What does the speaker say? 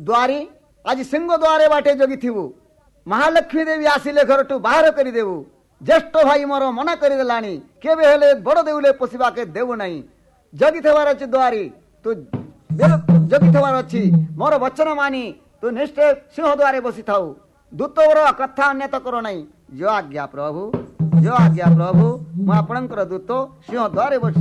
द्वारी आज सिंह द्वारे बाटे जगिथिबु महालक्ष्मी देवी आसिले घरटू बाहर करदेबु ज्येष्ठ भाई मोर मना करदेलानी केबे हेले बड़ देउले पोसिबा के देबु नहीं जगिथवार अछि द्वारी तू जगिथवार अछि मोर वचन मानी तू निष्ठे सिंह द्वारे बसी थाउ दूतवर कथा अन्यत करो नहीं जो आज्ञा प्रभु मु आपणकर दूत सिंह द्वारे बसी